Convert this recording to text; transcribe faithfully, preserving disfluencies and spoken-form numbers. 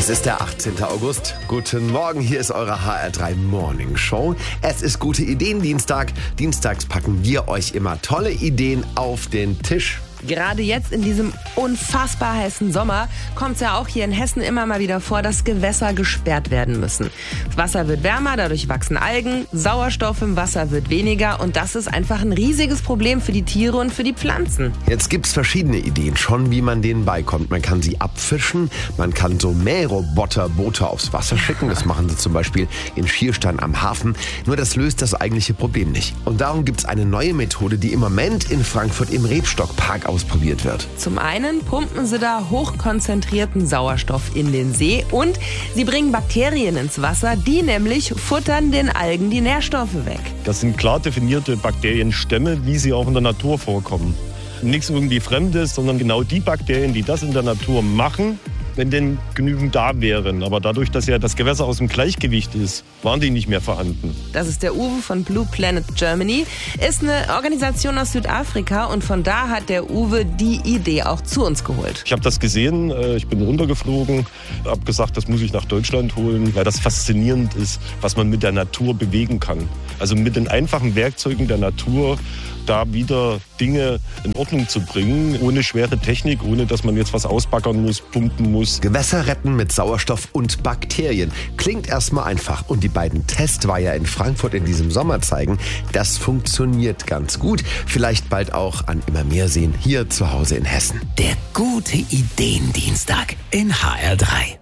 Es ist der achtzehnten August. Guten Morgen, hier ist eure H R drei Morning Show. Es ist Gute Ideen Dienstag. Dienstags packen wir euch immer tolle Ideen auf den Tisch. Gerade jetzt in diesem unfassbar heißen Sommer kommt es ja auch hier in Hessen immer mal wieder vor, dass Gewässer gesperrt werden müssen. Das Wasser wird wärmer, dadurch wachsen Algen, Sauerstoff im Wasser wird weniger und das ist einfach ein riesiges Problem für die Tiere und für die Pflanzen. Jetzt gibt's verschiedene Ideen schon, wie man denen beikommt. Man kann sie abfischen, man kann so Mähroboter Boote aufs Wasser schicken. Das machen sie zum Beispiel in Schierstein am Hafen. Nur das löst das eigentliche Problem nicht. Und darum gibt's eine neue Methode, die im Moment in Frankfurt im Rebstockpark ausprobiert wird. Zum einen pumpen sie da hochkonzentrierten Sauerstoff in den See und sie bringen Bakterien ins Wasser, die nämlich futtern den Algen die Nährstoffe weg. Das sind klar definierte Bakterienstämme, wie sie auch in der Natur vorkommen. Nichts irgendwie Fremdes, sondern genau die Bakterien, die das in der Natur machen, wenn denn genügend da wären. Aber dadurch, dass ja das Gewässer aus dem Gleichgewicht ist, waren die nicht mehr vorhanden. Das ist der Uwe von Blue Planet Germany. Ist eine Organisation aus Südafrika und von da hat der Uwe die Idee auch zu uns geholt. Ich habe das gesehen, ich bin runtergeflogen, habe gesagt, das muss ich nach Deutschland holen, weil das faszinierend ist, was man mit der Natur bewegen kann. Also mit den einfachen Werkzeugen der Natur da wieder Dinge in Ordnung zu bringen, ohne schwere Technik, ohne dass man jetzt was ausbaggern muss, pumpen muss. Gewässer retten mit Sauerstoff und Bakterien. Klingt erstmal einfach. Und die beiden Testweiher in Frankfurt in diesem Sommer zeigen, das funktioniert ganz gut. Vielleicht bald auch an immer mehr Seen hier zu Hause in Hessen. Der Gute Ideen Dienstag in H R drei.